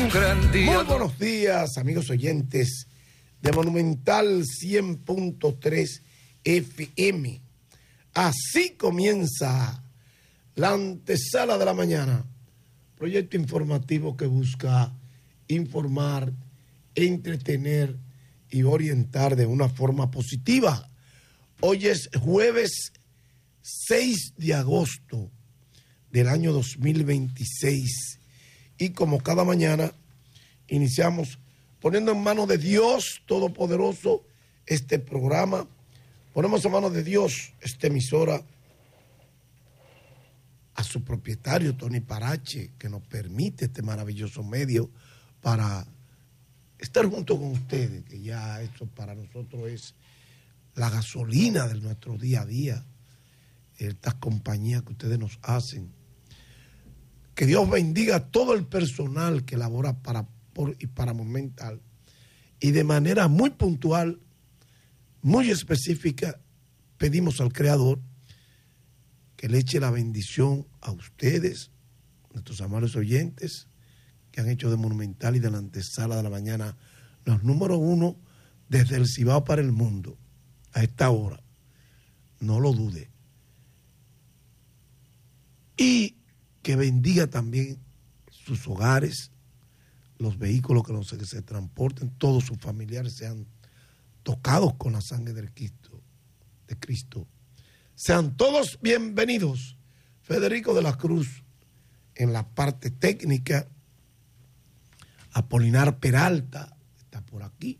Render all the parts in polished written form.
gran día. Muy buenos días, amigos oyentes de Monumental 100.3 FM. Así comienza la antesala de la mañana, proyecto informativo que busca informar, entretener y orientar de una forma positiva. Hoy es jueves 6 de agosto del año 2026 y como cada mañana iniciamos poniendo en manos de Dios Todopoderoso este programa. Ponemos en manos de Dios esta emisora, a su propietario Tony Parache, que nos permite este maravilloso medio para estar junto con ustedes, que ya esto para nosotros es la gasolina de nuestro día a día, estas compañías que ustedes nos hacen. Que Dios bendiga a todo el personal que labora para Monumental y de manera muy puntual, muy específica, pedimos al Creador que le eche la bendición a ustedes, nuestros amables oyentes, que han hecho de Monumental y de la antesala de la mañana los número uno desde el Cibao para el mundo a esta hora. No lo dude. Y que bendiga también sus hogares, los vehículos que se transporten, todos sus familiares sean tocados con la sangre de Cristo. Sean todos bienvenidos. Federico de la Cruz en la parte técnica. Apolinar Peralta está por aquí.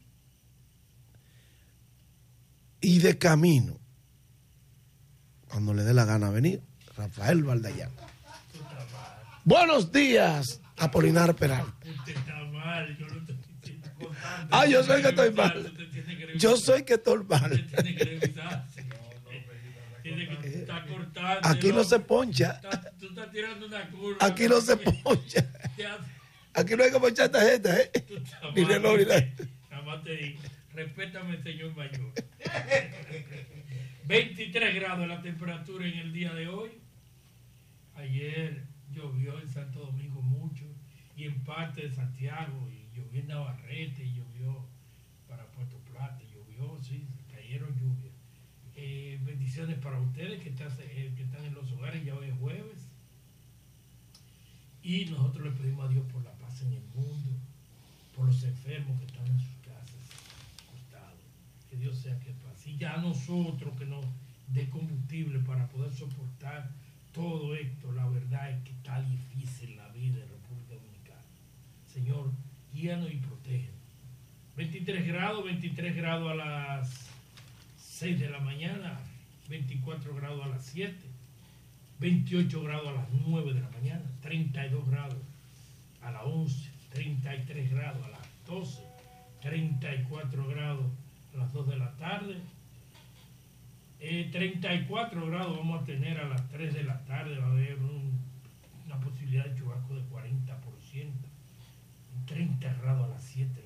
Y de camino, cuando le dé la gana venir, Rafael Valdayán. Buenos días, Apolinar Peralta. Usted está mal, yo no te estoy contando. Ah, yo soy que estoy mal. Yo soy que estoy mal. Usted tiene que revisarse. Tiene que estar cortando. Aquí no se poncha. Tú estás tirando una curva. Aquí no se poncha. Aquí no hay que ponchar tarjeta, ¿eh? Ni reloj ni nada. Nada más te digo, respétame, señor mayor. 23 grados la temperatura en el día de hoy. Ayer llovió en Santo Domingo mucho y en parte de Santiago, y llovió en Navarrete, y llovió para Puerto Plata, llovió, sí, cayeron lluvias. Bendiciones para ustedes que están en los hogares, ya hoy es jueves. Y nosotros le pedimos a Dios por la paz en el mundo, por los enfermos que están en sus casas, acostados. Que Dios sea que paz. Y ya nosotros que nos dé combustible para poder soportar todo esto. La verdad es que está difícil la vida en República Dominicana. Señor, guíanos y protégenos. 23 grados a las 6 de la mañana, 24 grados a las 7, 28 grados a las 9 de la mañana, 32 grados a las 11, 33 grados a las 12, 34 grados a las 2 de la tarde, 34 grados vamos a tener a las 3 de la tarde, va a haber una posibilidad de chubasco de 40%, 30 grados a las 7